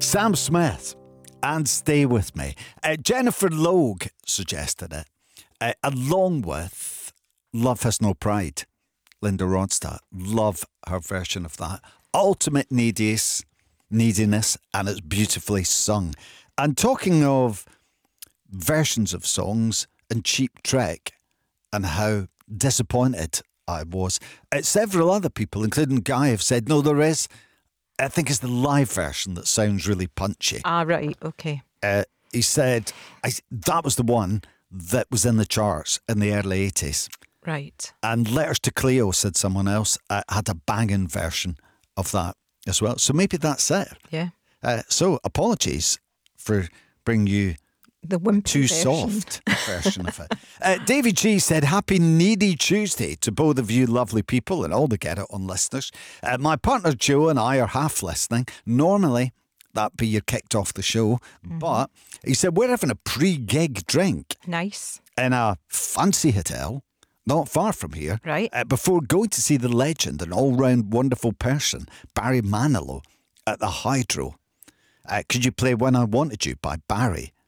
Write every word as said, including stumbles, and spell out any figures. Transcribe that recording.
Sam Smith and Stay With Me. Uh, Jennifer Logue suggested it, uh, along with Love Has No Pride. Linda Ronstadt. Love her version of that. Ultimate neediness, neediness, and it's beautifully sung. And talking of versions of songs and Cheap Trick and how disappointed I was, uh, several other people, including Guy, have said, no, there is. I think it's the live version that sounds really punchy. Ah, right, okay. Uh, he said I, that was the one that was in the charts in the early eighties. Right. And Letters to Cleo, said someone else, uh, had a banging version of that as well. So maybe that's it. Yeah. Uh, so apologies for bringing you The wimpy too version. soft version of it. Uh, David G said, happy Needy Tuesday to both of you lovely people and all the Get It On listeners. Uh, my partner Joe and I are half listening. Normally, that'd be you're kicked off the show. Mm-hmm. But he said, we're having a pre-gig drink. Nice. In a fancy hotel, not far from here. Right. Uh, before going to see the legend and all-round wonderful person, Barry Manilow, at the Hydro. Uh, could you play When I Wanted You by Barry?